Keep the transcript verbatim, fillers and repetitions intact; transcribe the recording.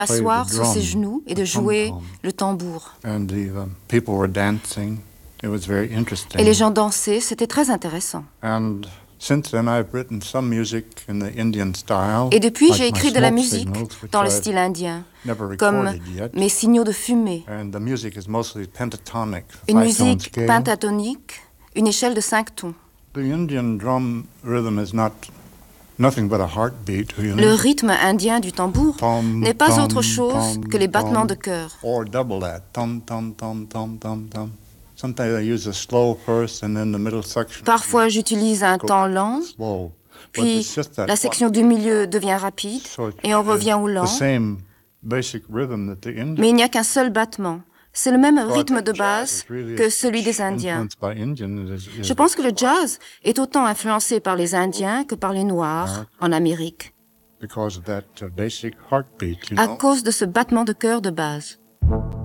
s'asseoir sur ses genoux et de jouer le tambour. Et les gens dansaient, c'était très intéressant. Et depuis, j'ai écrit de la musique dans le style indien, comme mes signaux de fumée. Une musique pentatonique, une échelle de cinq tons. Le rythme indien du tambour n'est pas autre chose que les battements de cœur. Parfois, j'utilise un temps lent, puis la section du milieu devient rapide et on revient au lent. Mais il n'y a qu'un seul battement. C'est le même rythme de base que celui des Indiens. Je pense que le jazz est autant influencé par les Indiens que par les Noirs en Amérique, à cause de ce battement de cœur de base.